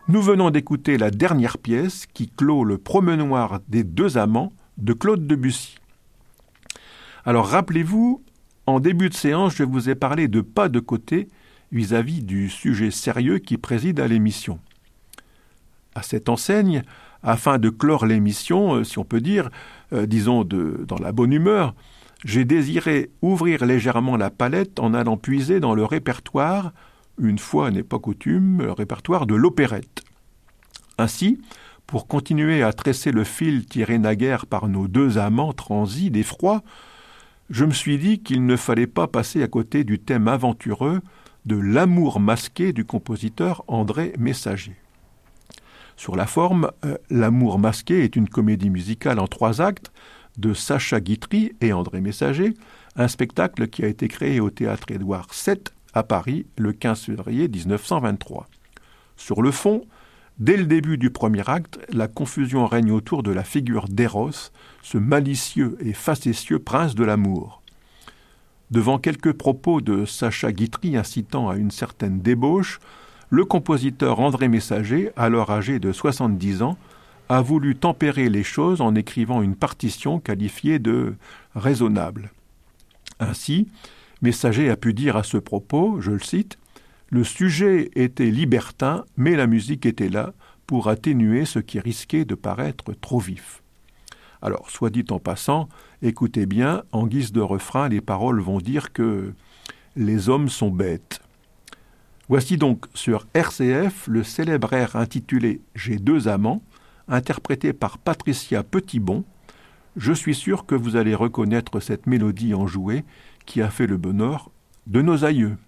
Nous venons d'écouter la dernière pièce qui clôt le promenoir des deux amants de Claude Debussy. Alors rappelez-vous, en début de séance, je vous ai parlé de pas de côté vis-à-vis du sujet sérieux qui préside à l'émission. À cette enseigne, afin de clore l'émission, si on peut dire, dans la bonne humeur, j'ai désiré ouvrir légèrement la palette en allant puiser dans le répertoire, une fois n'est pas coutume, le répertoire de l'opérette. Ainsi, pour continuer à tresser le fil tiré naguère par nos deux amants transis d'effroi, je me suis dit qu'il ne fallait pas passer à côté du thème aventureux de l'amour masqué du compositeur André Messager. Sur la forme, L'amour masqué est une comédie musicale en 3 actes de Sacha Guitry et André Messager, un spectacle qui a été créé au théâtre Édouard VII à Paris le 15 février 1923. Sur le fond, dès le début du premier acte, la confusion règne autour de la figure d'Eros, ce malicieux et facétieux prince de l'amour. Devant quelques propos de Sacha Guitry incitant à une certaine débauche, le compositeur André Messager, alors âgé de 70 ans, a voulu tempérer les choses en écrivant une partition qualifiée de raisonnable. Ainsi, Messager a pu dire à ce propos, je le cite, « Le sujet était libertin, mais la musique était là pour atténuer ce qui risquait de paraître trop vif. » Alors, soit dit en passant, écoutez bien, en guise de refrain, les paroles vont dire que les hommes sont bêtes. Voici donc sur RCF le célèbre air intitulé « J'ai deux amants », interprété par Patricia Petitbon. Je suis sûr que vous allez reconnaître cette mélodie enjouée qui a fait le bonheur de nos aïeux.